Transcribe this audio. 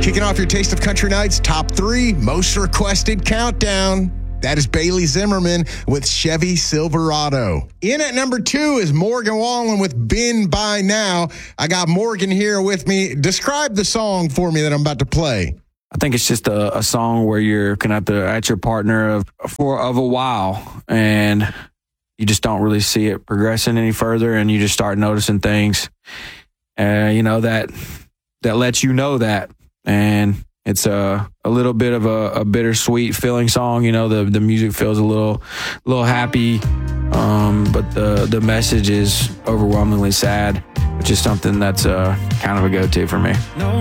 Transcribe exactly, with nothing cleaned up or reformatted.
Kicking off your Taste of Country Nights top three most requested countdown. That is Bailey Zimmerman with Chevy Silverado. In at number two is Morgan Wallen with Been By Now. I got Morgan here with me. Describe the song for me that I'm about to play. I think it's just a, a song where you're kind of at your partner of, for of a while, and you just don't really see it progressing any further, and you just start noticing things, uh, you know, that that lets you know that. And it's a a little bit of a, a bittersweet feeling song. You know, the the music feels a little a little happy, um, but the the message is overwhelmingly sad, which is something that's uh, kind of a go-to for me. No.